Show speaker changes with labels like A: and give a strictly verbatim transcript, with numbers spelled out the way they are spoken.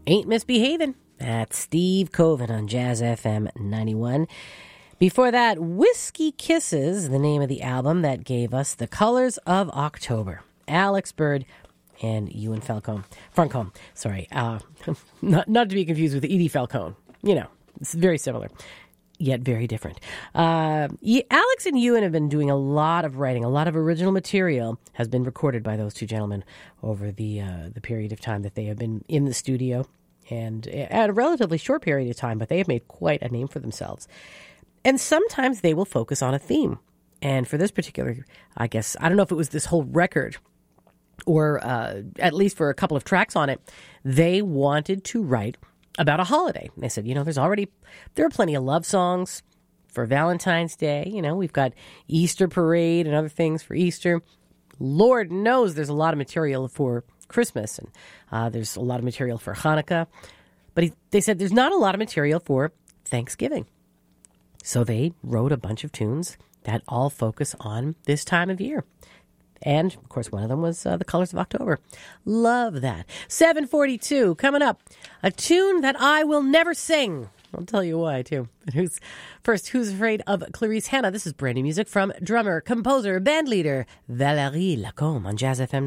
A: Ain't Misbehavin'. That's Steve Coven on Jazz F M ninety-one. Before that, Whiskey Kisses, the name of the album that gave us The Colors of October. Alex Bird and Ewan Falcone. Falcone, sorry. Uh, not, not to be confused with Edie Falcone. You know, it's very similar, yet very different. Uh, Alex and Ewan have been doing a lot of writing. A lot of original material has been recorded by those two gentlemen over the uh, the period of time that they have been in the studio. And at a relatively short period of time, but they have made quite a name for themselves. And sometimes they will focus on a theme. And for this particular, I guess, I don't know if it was this whole record or uh, at least for a couple of tracks on it, they wanted to write about a holiday. They said, you know, there's already, there are plenty of love songs for Valentine's Day. You know, we've got Easter Parade and other things for Easter. Lord knows there's a lot of material for Christmas, and uh, there's a lot of material for Hanukkah. But he, they said there's not a lot of material for Thanksgiving. So they wrote a bunch of tunes that all focus on this time of year. And, of course, one of them was uh, The Colors of October. Love that. seven forty-two, coming up. A tune that I will never sing. I'll tell you why, too. Who's First, Who's Afraid of Clarice Hannah? This is brand new music from drummer, composer, bandleader Valérie Lacombe on Jazz F M.